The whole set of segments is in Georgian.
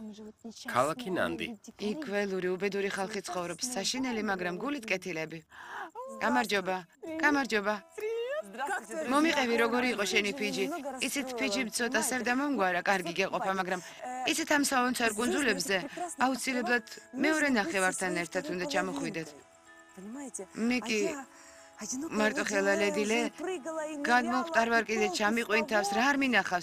ქალაქი ნანდი. იქ ველური უბედური ხალხი ცხოვრობს, საშინელი, მაგრამ გულით კეთილები. გამარჯობა, გამარჯობა. მომიყევი, როგორი იყო შენი ფიჯი. იცით, ფიჯი ცოტა სევდა მომგვარა, კარგი გეყოფა, მაგრამ იცით ამ საუნცარ კუნძულებზე აუცილებლად მეორე ნახევართან ერთად უნდა ჩამოხვიდეთ. მე კი მარტოხელა ლედილე, გადმოვყტარ ვარ კიდე ჩამიყვინ თავს, რა არ მინახავს.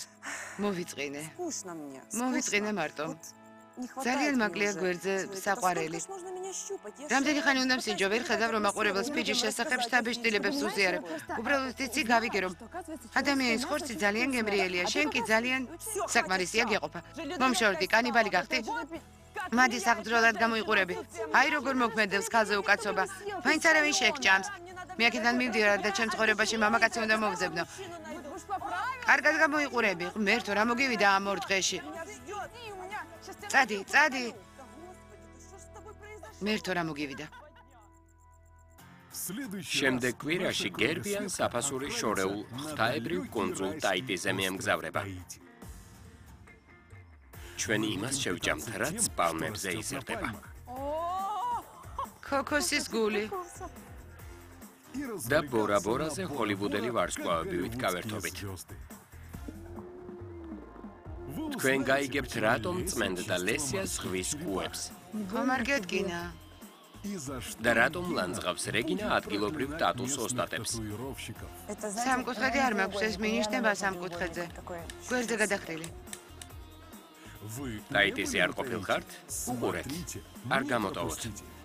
მოვიწყინე მარტო. ძალიან მაკლია გვერდზე საყვარელი. რამდენი ხანი უნდა მსიჯო, ვერ ხედავ, რომ მაყურებელს ფიჯის შესახებ შთაბეჭდილებებს უზიარებ. უბრალოდ იცი, გავიგე, რომ ადამიანის ხორცი ძალიან გემრიელია, შენ კი ძალიან საკმარისია გეყოფა. მომშორდი, კანიბალი გახდი? მადი საგძროლად გამოიყურები. აი როგორ მოქმედებს ქალზე უკაცობა. მაინც არავინ შეეგჭამს. მე აქედან მივდივარ და ჩემ ცხოვრებაში მამაკაცი უნდა მოვძებნო. კარგად გამოიყურები, ღმერთო, რა მოგივიდა ამ ორ დღეში. წადი. მერთო რა მოგივიდა. შემდეგ კვირაში გერბიან საფასურის შორეულ ღვთაებრივ კუნძულ ტაიტიზე მიემგზავრება. ჩვენი იმას შევჭამთ, რაც პალმებზე იზრდება. ქოქოსის გული. და ბორაბორაზე ჰოლივუდელი ვარსკვლავები გავერთობით. თქვენ გაიგებთ, რატომ წმენდა ლესია ზღვის კუებს. ხომ არ გეტკინა? და რატომ ლანძღავს რეგინა ადგილობრივ ტატუს ოსტატებს. სამკუთხედი არ მაქვს, ეს მინიშნება სამკუთხედზე. გვერდზე გადახრილი. ტაიტიზე არ ყოფილხართ? უყურეთ. არ გამოტოვოთ.